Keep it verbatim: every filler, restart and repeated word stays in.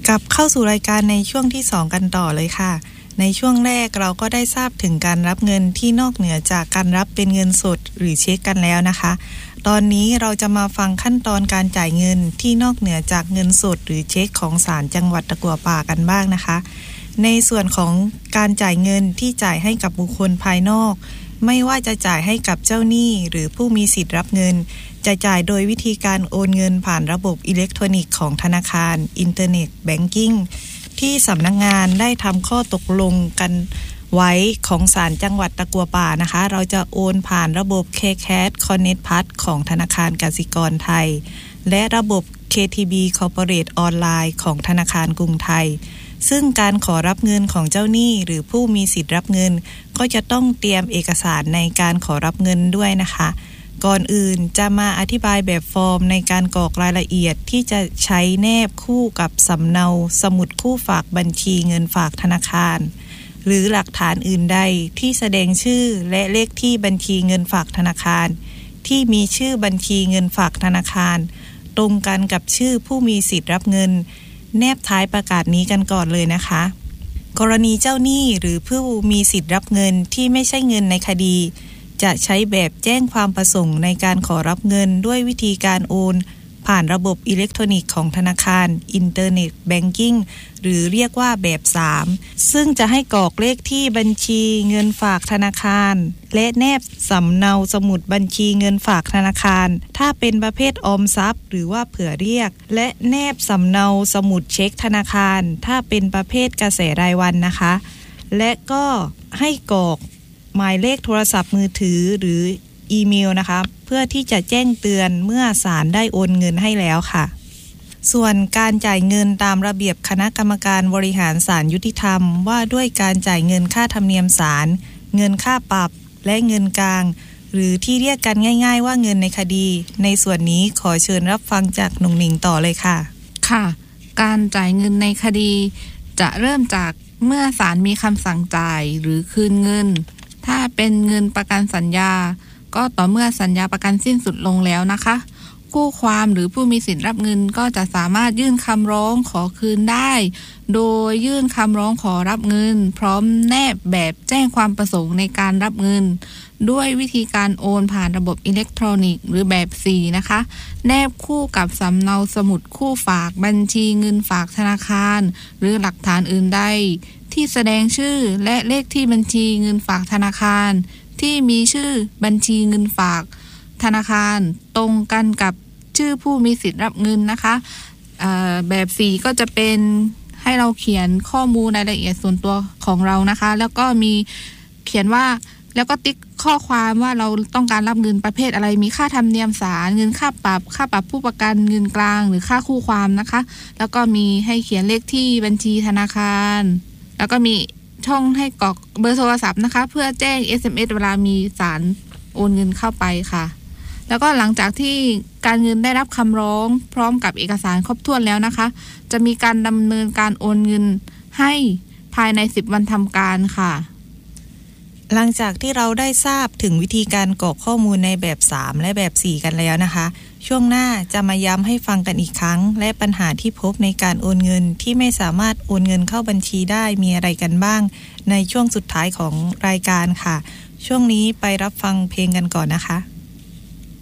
กลับเข้าสู่รายการในช่วงที่สองกันต่อเลยค่ะในช่วงแรกเราก็ได้ทราบถึงการรับเงินที่นอกเหนือจากการรับเป็นเงินสดหรือเช็คกันแล้วนะคะตอนนี้เราจะมาฟังขั้นตอนการจ่ายเงินที่นอกเหนือจากเงินสดหรือเช็คของศาลจังหวัดตะกั่วป่ากันบ้างนะคะในส่วนของการจ่ายเงินที่จ่ายให้กับบุคคลภายนอกไม่ว่าจะจ่ายให้กับเจ้าหนี้หรือผู้มีสิทธิ์รับเงินจะจ่ายโดยวิธีการโอนเงินผ่านระบบอิเล็กทรอนิกส์ของธนาคารอินเทอร์เน็ตแบงกิ้งที่สำนักงานได้ทำข้อตกลงกันไว้ของศาลจังหวัดตะกั่วป่านะคะเราจะโอนผ่านระบบ K-Cash Connect Plus ของธนาคารกสิกรไทยและระบบ เค ที บี Corporate ออนไลน์ของธนาคารกรุงไทยซึ่งการขอรับเงินของเจ้าหนี้หรือผู้มีสิทธิ์รับเงินก็จะต้องเตรียมเอกสารในการขอรับเงินด้วยนะคะก่อนอื่นจะมาอธิบายแบบฟอร์มในการกรอกรายละเอียดที่จะใช้แนบคู่กับสำเนาสมุดคู่ฝากบัญชีเงินฝากธนาคารหรือหลักฐานอื่นใดที่แสดงชื่อและเลขที่บัญชีเงินฝากธนาคารที่มีชื่อบัญชีเงินฝากธนาคารตรงกันกับชื่อผู้มีสิทธิ์รับเงินแนบท้ายประกาศนี้กันก่อนเลยนะคะกรณีเจ้าหนี้หรือผู้มีสิทธิ์รับเงินที่ไม่ใช่เงินในคดีจะใช้แบบแจ้งความประสงค์ในการขอรับเงินด้วยวิธีการโอนผ่านระบบอิเล็กทรอนิกส์ของธนาคารอินเทอร์เน็ตแบงกิ้งหรือเรียกว่าแบบสามซึ่งจะให้กรอกเลขที่บัญชีเงินฝากธนาคารและแนบสำเนาสมุดบัญชีเงินฝากธนาคารถ้าเป็นประเภทออมทรัพย์หรือว่าเผื่อเรียกและแนบสำเนาสมุดเช็คธนาคารถ้าเป็นประเภทกระแสรายวันนะคะและก็ให้กรอกหมายเลขโทรศัพท์มือถือหรืออีเมลนะคะเพื่อที่จะแจ้งเตือนเมื่อศาลได้โอนเงินให้แล้วค่ะส่วนการจ่ายเงินตามระเบียบคณะกรรมการบริหารศาลยุติธรรมว่าด้วยการจ่ายเงินค่าธรรมเนียมศาลเงินค่าปรับและเงินกลางหรือที่เรียกกันง่ายๆว่าเงินในคดีในส่วนนี้ขอเชิญรับฟังจากหนุ่งหนิงต่อเลยค่ะค่ะการจ่ายเงินในคดีจะเริ่มจากเมื่อศาลมีคำสั่งจ่ายหรือคืนเงินถ้าเป็นเงินประกันสัญญาก็ต่อเมื่อสัญญาประกันสิ้นสุดลงแล้วนะคะคู่ความหรือผู้มีสิทธิ์รับเงินก็จะสามารถยื่นคำร้องขอคืนได้โดยยื่นคำร้องขอรับเงินพร้อมแนบแบบแจ้งความประสงค์ในการรับเงินด้วยวิธีการโอนผ่านระบบอิเล็กทรอนิกส์หรือแบบสี่นะคะแนบคู่กับสำเนาสมุดคู่ฝากบัญชีเงินฝากธนาคารหรือหลักฐานอื่นใดที่แสดงชื่อและเลขที่บัญชีเงินฝากธนาคารที่มีชื่อบัญชีเงินฝากธนาคารตรงกันกับชื่อผู้มีสิทธิ์รับเงินนะคะแบบสี่ก็จะเป็นให้เราเขียนข้อมูลรายละเอียดส่วนตัวของเรานะคะแล้วก็มีเขียนว่าแล้วก็ติ๊กข้อความว่าเราต้องการรับเงินประเภทอะไรมีค่าธรรมเนียมศาลเงินค่าปรับค่าปรับผู้ประกันเงินกลางหรือค่าคู่ความนะคะแล้วก็มีให้เขียนเลขที่บัญชีธนาคารแล้วก็มีช่องให้กรอกเบอร์โทรศัพท์นะคะเพื่อแจ้ง เอส เอ็ม เอส เวลามีศาลโอนเงินเข้าไปค่ะแล้วก็หลังจากที่การเงินได้รับคำร้องพร้อมกับเอกสารครบถ้วนแล้วนะคะจะมีการดำเนินการโอนเงินให้ภายในสิบวันทำการค่ะหลังจากที่เราได้ทราบถึงวิธีการกรอกข้อมูลในแบบสามและแบบสี่กันแล้วนะคะช่วงหน้าจะมาย้ำให้ฟังกันอีกครั้งและปัญหาที่พบในการโอนเงินที่ไม่สามารถโอนเงินเข้าบัญชีได้มีอะไรกันบ้างในช่วงสุดท้ายของรายการค่ะช่วงนี้ไปรับฟังเพลงกันก่อนนะคะ